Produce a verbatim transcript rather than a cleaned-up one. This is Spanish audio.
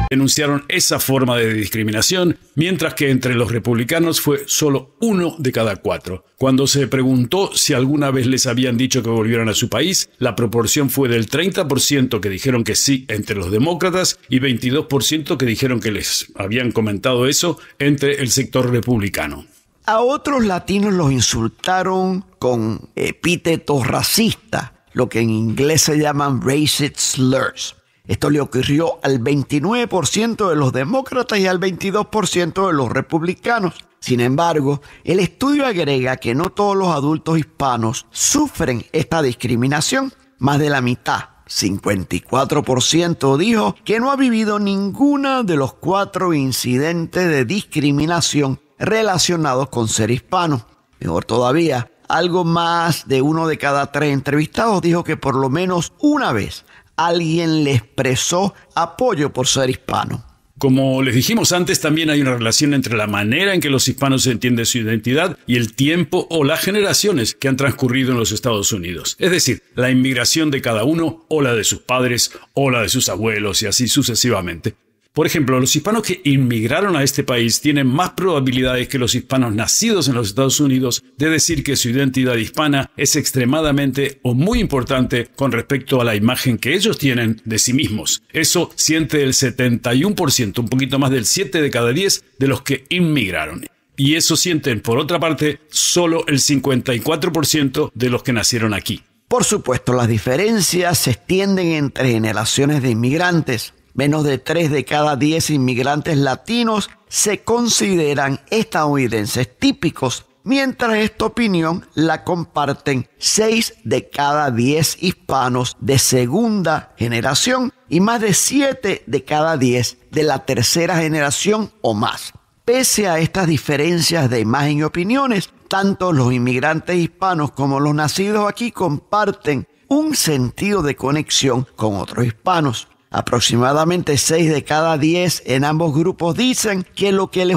denunciaron esa forma de discriminación, mientras que entre los republicanos fue solo uno de cada cuatro. Cuando se preguntó si alguna vez les habían dicho que volvieran a su país, la proporción fue del treinta por ciento que dijeron que sí entre los demócratas y veintidós por ciento que dijeron que les habían comentado eso entre el sector republicano. A otros latinos los insultaron con epítetos racistas, lo que en inglés se llaman racist slurs. Esto le ocurrió al veintinueve por ciento de los demócratas y al veintidós por ciento de los republicanos. Sin embargo, el estudio agrega que no todos los adultos hispanos sufren esta discriminación. Más de la mitad, cincuenta y cuatro por ciento, dijo que no ha vivido ninguno de los cuatro incidentes de discriminación relacionados con ser hispano. Mejor todavía, algo más de uno de cada tres entrevistados dijo que por lo menos una vez alguien le expresó apoyo por ser hispano. Como les dijimos antes, también hay una relación entre la manera en que los hispanos entienden su identidad y el tiempo o las generaciones que han transcurrido en los Estados Unidos. Es decir, la inmigración de cada uno, o la de sus padres, o la de sus abuelos, y así sucesivamente. Por ejemplo, los hispanos que inmigraron a este país tienen más probabilidades que los hispanos nacidos en los Estados Unidos de decir que su identidad hispana es extremadamente o muy importante con respecto a la imagen que ellos tienen de sí mismos. Eso siente el setenta y uno por ciento, un poquito más del siete de cada diez de los que inmigraron. Y eso sienten, por otra parte, solo el cincuenta y cuatro por ciento de los que nacieron aquí. Por supuesto, las diferencias se extienden entre generaciones de inmigrantes. Menos de tres de cada diez inmigrantes latinos se consideran estadounidenses típicos, mientras esta opinión la comparten seis de cada diez hispanos de segunda generación y más de siete de cada diez de la tercera generación o más. Pese a estas diferencias de imagen y opiniones, tanto los inmigrantes hispanos como los nacidos aquí comparten un sentido de conexión con otros hispanos. Aproximadamente seis de cada diez en ambos grupos dicen que lo que les